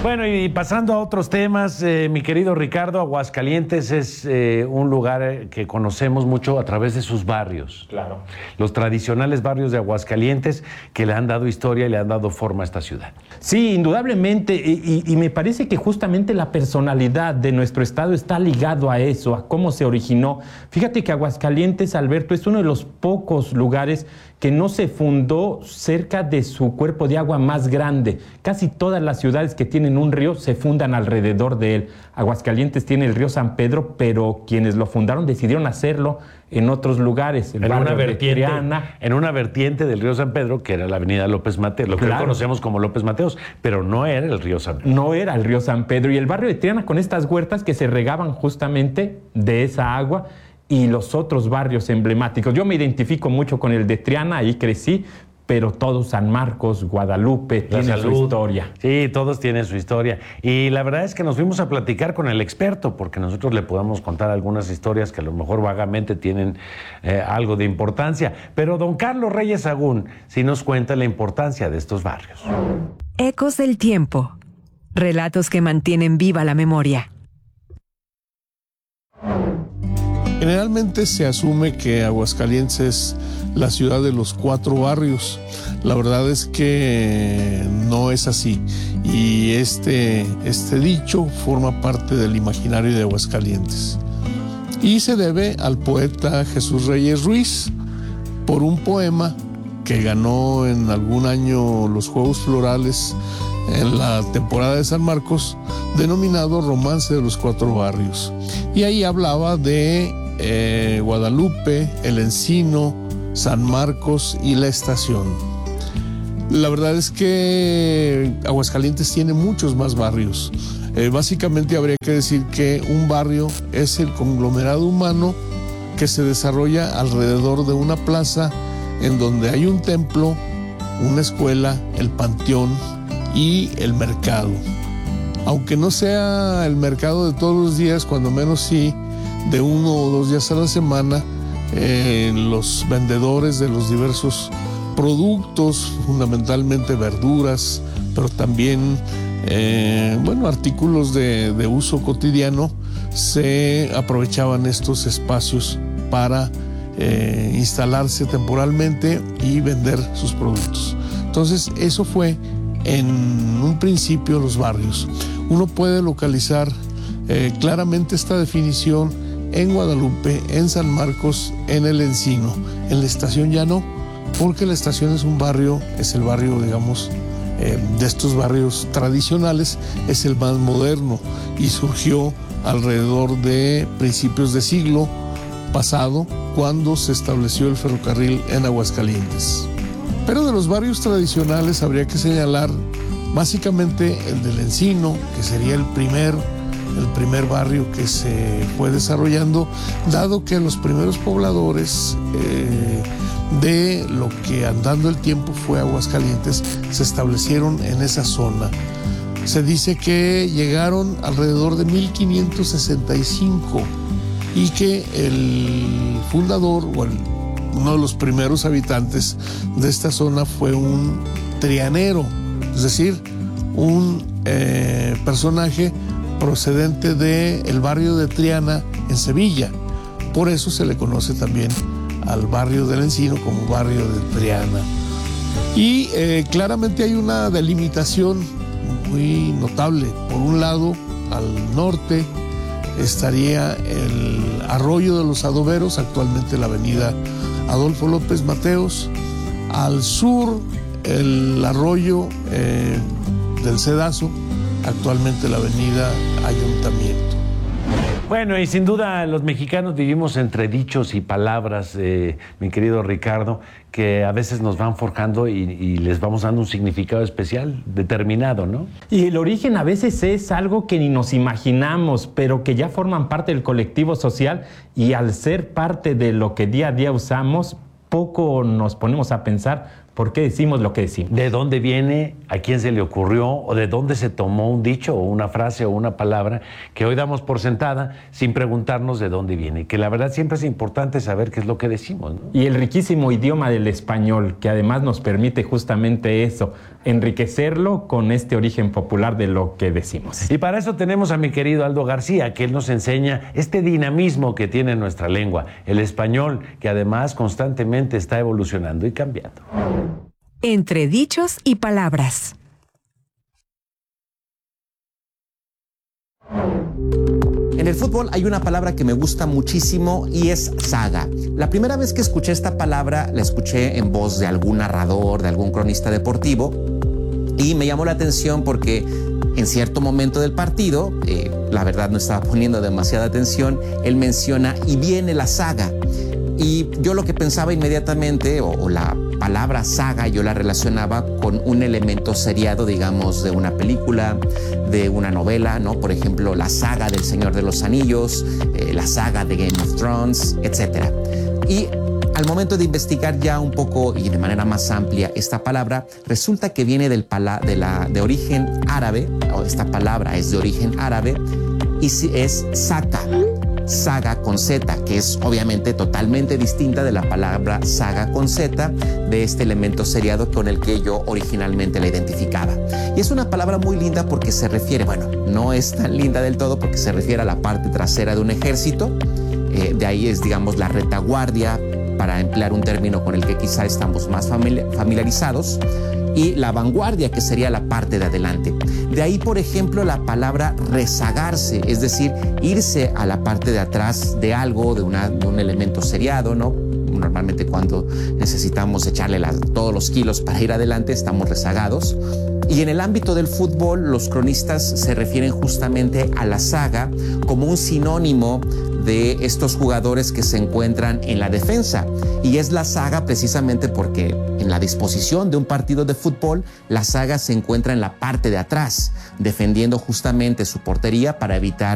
Bueno, y pasando a otros temas, mi querido Ricardo, Aguascalientes es un lugar que conocemos mucho a través de sus barrios. Claro. Los tradicionales barrios de Aguascalientes que le han dado historia y le han dado forma a esta ciudad. Sí, indudablemente, y me parece que justamente la personalidad de nuestro estado está ligado a eso, a cómo se originó. Fíjate que Aguascalientes, Alberto, es uno de los pocos lugares que no se fundó cerca de su cuerpo de agua más grande. Casi todas las ciudades que tienen un río se fundan alrededor de él. Aguascalientes tiene el río San Pedro, pero quienes lo fundaron decidieron hacerlo en otros lugares. En una vertiente del río San Pedro, que era la avenida López Mateos, lo que hoy conocemos como López Mateos, pero no era el río San Pedro. No era el río San Pedro. Y el barrio de Triana con estas huertas que se regaban justamente de esa agua, y los otros barrios emblemáticos. Yo me identifico mucho con el de Triana, ahí crecí, pero todos, San Marcos, Guadalupe, tienen su historia. Sí, todos tienen su historia. Y la verdad es que nos fuimos a platicar con el experto, porque nosotros le podemos contar algunas historias que a lo mejor vagamente tienen algo de importancia. Pero don Carlos Reyes Sagún sí nos cuenta la importancia de estos barrios. Ecos del tiempo. Relatos que mantienen viva la memoria. Generalmente se asume que Aguascalientes es la ciudad de los 4 barrios. La verdad es que no es así. Y este dicho forma parte del imaginario de Aguascalientes. Y se debe al poeta Jesús Reyes Ruiz por un poema que ganó en algún año los Juegos Florales en la temporada de San Marcos, denominado Romance de los 4 barrios. Y ahí hablaba de Guadalupe, El Encino, San Marcos y La Estación. La verdad es que Aguascalientes tiene muchos más barrios. Básicamente habría que decir que un barrio es el conglomerado humano que se desarrolla alrededor de una plaza en donde hay un templo, una escuela, el panteón y el mercado. Aunque no sea el mercado de todos los días, cuando menos sí de 1 o 2 días a la semana, los vendedores de los diversos productos, fundamentalmente verduras, pero también artículos de uso cotidiano, se aprovechaban estos espacios para instalarse temporalmente y vender sus productos. Entonces, eso fue en un principio los barrios. Uno puede localizar claramente esta definición en Guadalupe, en San Marcos, en El Encino. En La Estación ya no, porque La Estación es un barrio, es el barrio, digamos, de estos barrios tradicionales, es el más moderno y surgió alrededor de principios de siglo pasado, cuando se estableció el ferrocarril en Aguascalientes. Pero de los barrios tradicionales habría que señalar básicamente el del Encino, que sería el primer barrio que se fue desarrollando, dado que los primeros pobladores de lo que andando el tiempo fue Aguascalientes se establecieron en esa zona. Se dice que llegaron alrededor de 1565 y que el fundador o uno de los primeros habitantes de esta zona fue un trianero, es decir, un personaje procedente del barrio de Triana en Sevilla. Por eso se le conoce también al barrio del Encino como barrio de Triana. Y claramente hay una delimitación muy notable. Por un lado, al norte estaría el Arroyo de los Adoberos, actualmente la avenida Adolfo López Mateos. Al sur, el arroyo del Cedazo, actualmente la avenida Ayuntamiento. Bueno, y sin duda los mexicanos vivimos entre dichos y palabras, mi querido Ricardo, que a veces nos van forjando y les vamos dando un significado especial, determinado, ¿no? Y el origen a veces es algo que ni nos imaginamos, pero que ya forman parte del colectivo social, y al ser parte de lo que día a día usamos, poco nos ponemos a pensar por qué decimos lo que decimos. ¿De dónde viene? ¿A quién se le ocurrió? ¿O de dónde se tomó un dicho o una frase o una palabra que hoy damos por sentada sin preguntarnos de dónde viene? Que la verdad siempre es importante saber qué es lo que decimos, ¿no? Y el riquísimo idioma del español, que además nos permite justamente eso, enriquecerlo con este origen popular de lo que decimos. Y para eso tenemos a mi querido Aldo García, que él nos enseña este dinamismo que tiene nuestra lengua, el español, que además constantemente está evolucionando y cambiando. Entre dichos y palabras. En el fútbol hay una palabra que me gusta muchísimo y es saga. La primera vez que escuché esta palabra la escuché en voz de algún narrador, de algún cronista deportivo, y me llamó la atención porque en cierto momento del partido, la verdad no estaba poniendo demasiada atención, él menciona y viene la saga. Y yo lo que pensaba inmediatamente, o la palabra saga, yo la relacionaba con un elemento seriado, digamos, de una película, de una novela, ¿no? Por ejemplo, la saga del Señor de los Anillos, la saga de Game of Thrones, etc. Y al momento de investigar ya un poco y de manera más amplia esta palabra, resulta que viene de origen árabe, o esta palabra es de origen árabe, y es saga con Z, que es obviamente totalmente distinta de la palabra saga con Z, de este elemento seriado con el que yo originalmente la identificaba. Y es una palabra muy linda porque se refiere, bueno, no es tan linda del todo porque se refiere a la parte trasera de un ejército, de ahí es, digamos, la retaguardia, para emplear un término con el que quizá estamos más familiarizados, y la vanguardia, que sería la parte de adelante. De ahí, por ejemplo, la palabra rezagarse, es decir, irse a la parte de atrás de algo, de un elemento seriado, ¿no? Normalmente cuando necesitamos echarle todos los kilos para ir adelante, estamos rezagados. Y en el ámbito del fútbol, los cronistas se refieren justamente a la saga como un sinónimo de estos jugadores que se encuentran en la defensa. Y es la saga precisamente porque en la disposición de un partido de fútbol, la saga se encuentra en la parte de atrás, defendiendo justamente su portería para evitar